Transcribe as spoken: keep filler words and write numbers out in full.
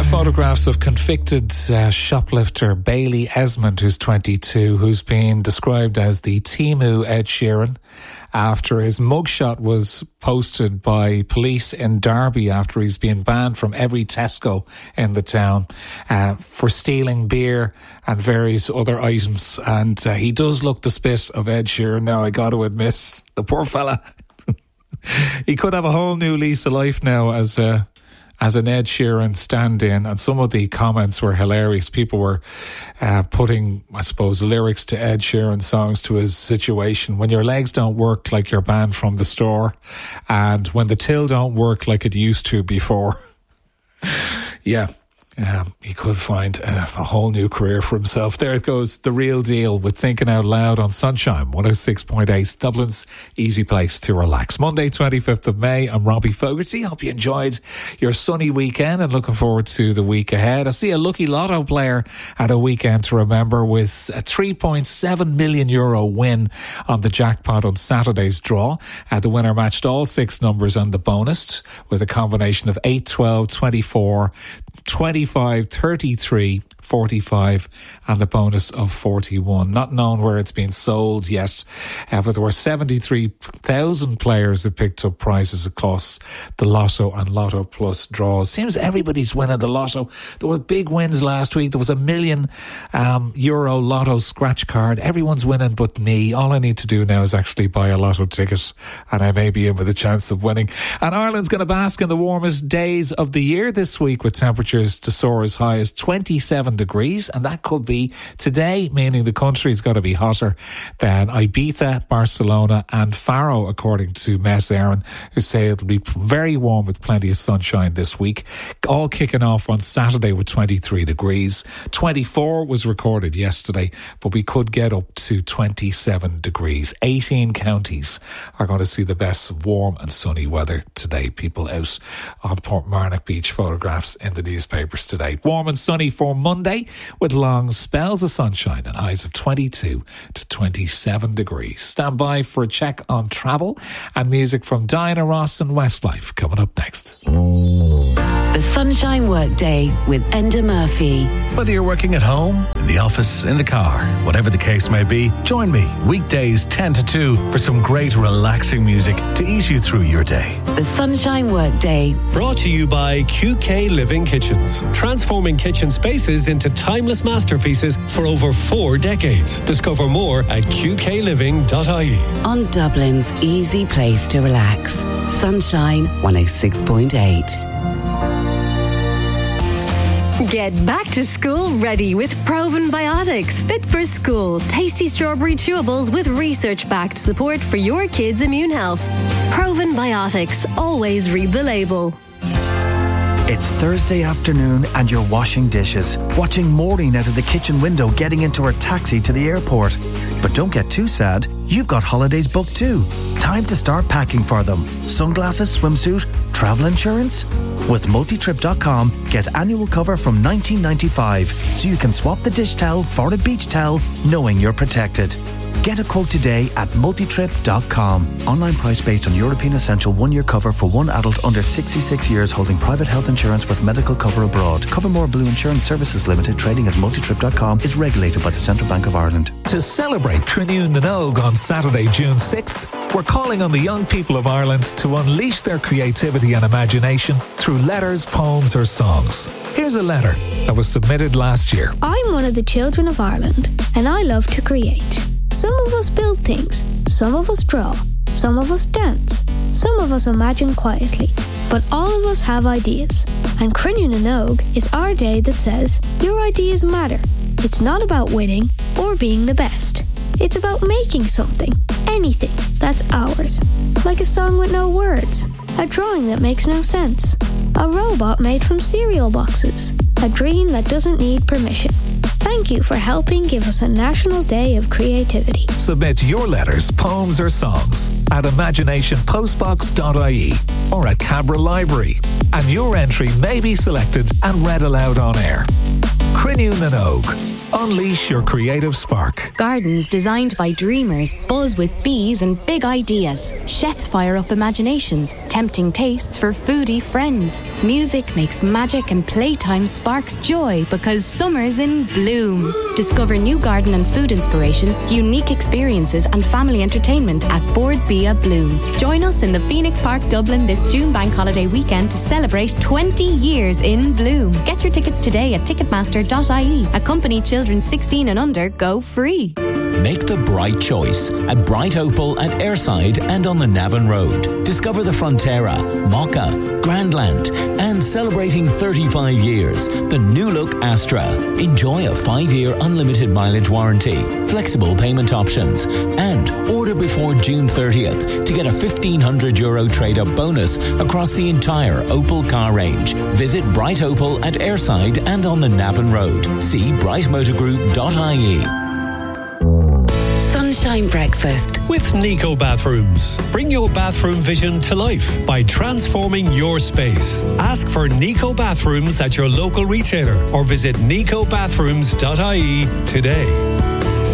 Photographs of convicted uh, shoplifter Bailey Esmond, who's twenty-two, who's been described as the Temu Ed Sheeran after his mugshot was posted by police in Derby after he's been banned from every Tesco in the town uh, for stealing beer and various other items. And uh, he does look the spit of Ed Sheeran now, I got to admit. The poor fella. He could have a whole new lease of life now as a... as an Ed Sheeran stand-in, and some of the comments were hilarious. People were uh, putting, I suppose, lyrics to Ed Sheeran songs to his situation. When your legs don't work like you're banned from the store, and when the till don't work like it used to before. Yeah. Um, he could find uh, a whole new career for himself. There it goes, The Real Deal with Thinking Out Loud on Sunshine one oh six point eight, Dublin's easy place to relax. Monday, twenty-fifth of May, I'm Robbie Fogarty. Hope you enjoyed your sunny weekend and looking forward to the week ahead. I see a lucky lotto player at a weekend to remember with a three point seven million euro win on the jackpot on Saturday's draw. Uh, the winner matched all six numbers and the bonus with a combination of eight, twelve, twenty-four, twenty-five, thirty-three, forty-five and the bonus of forty-one. Not known where it's been sold yet, uh, but there were seventy-three thousand players who picked up prizes across the Lotto and Lotto Plus draws. Seems everybody's winning the Lotto. There were big wins last week. There was a million um, euro Lotto scratch card. Everyone's winning but me. All I need to do now is actually buy a Lotto ticket and I may be in with a chance of winning. And Ireland's going to bask in the warmest days of the year this week with temperatures to soar as high as twenty-seven degrees, and that could be today, meaning the country's got to be hotter than Ibiza, Barcelona and Faro, according to Met Éireann, who say it'll be very warm with plenty of sunshine this week. All kicking off on Saturday with twenty-three degrees. twenty-four was recorded yesterday, but we could get up to twenty-seven degrees. eighteen counties are going to see the best warm and sunny weather today. People out on Portmarnock Beach, photographs in the newspapers today. Warm and sunny for Monday with long spells of sunshine and highs of twenty-two to twenty-seven degrees. Stand by for a check on travel and music from Diana Ross and Westlife coming up next. The Sunshine Workday with Enda Murphy. Whether you're working at home, in the office, in the car, whatever the case may be, join me weekdays ten to two for some great relaxing music to ease you through your day. The Sunshine Workday. Brought to you by Q K Living Kitchens. Transforming kitchen spaces into timeless masterpieces for over four decades. Discover more at q k living dot i e. On Dublin's easy place to relax. Sunshine one oh six point eight. Get back to school ready with Proven Biotics. Fit for school. Tasty strawberry chewables with research-backed support for your kids' immune health. Proven Biotics. Always read the label. It's Thursday afternoon and you're washing dishes, watching Maureen out of the kitchen window getting into her taxi to the airport. But don't get too sad, you've got holidays booked too. Time to start packing for them. Sunglasses, swimsuit, travel insurance? With multitrip dot com, get annual cover from nineteen ninety-five so you can swap the dish towel for a beach towel knowing you're protected. Get a quote today at multitrip dot com. Online price based on European Essential one-year cover for one adult under sixty-six years holding private health insurance with medical cover abroad. Covermore Blue Insurance Services Limited, trading as multitrip dot com, is regulated by the Central Bank of Ireland. To celebrate Cruinniú na nÓg on Saturday, June sixth, we're calling on the young people of Ireland to unleash their creativity and imagination through letters, poems or songs. Here's a letter that was submitted last year. I'm one of the children of Ireland and I love to create. Some of us build things, some of us draw, some of us dance, some of us imagine quietly, but all of us have ideas. And Cruinniú na nÓg is our day that says, your ideas matter. It's not about winning or being the best. It's about making something, anything, that's ours. Like a song with no words, a drawing that makes no sense, a robot made from cereal boxes, a dream that doesn't need permission. Thank you for helping give us a National Day of Creativity. Submit your letters, poems or songs at imagination postbox dot i e or at Cabra Library, and your entry may be selected and read aloud on air. Crinew na Nóg. Unleash your creative spark. Gardens designed by dreamers buzz with bees and big ideas. Chefs fire up imaginations, tempting tastes for foodie friends. Music makes magic and playtime sparks joy because summer's in bloom. Discover new garden and food inspiration, unique experiences and family entertainment at Board Bia Bloom. Join us in the Phoenix Park, Dublin this June bank holiday weekend to celebrate twenty years in bloom. Get your tickets today at ticketmaster dot I E. Accompany children sixteen and under go free. Make the bright choice at Bright Opal at Airside and on the Navan Road. Discover the Frontera, Mocha, Grandland, and celebrating thirty-five years, the new look Astra. Enjoy a five-year unlimited mileage warranty, flexible payment options, and order before June thirtieth to get a fifteen hundred euro trade-up bonus across the entire Opal car range. Visit Bright Opal at Airside and on the Navan Road. See bright motor group dot I E. Sunshine Breakfast with Nico Bathrooms. Bring your bathroom vision to life by transforming your space. Ask for Nico Bathrooms at your local retailer or visit nico bathrooms dot I E today.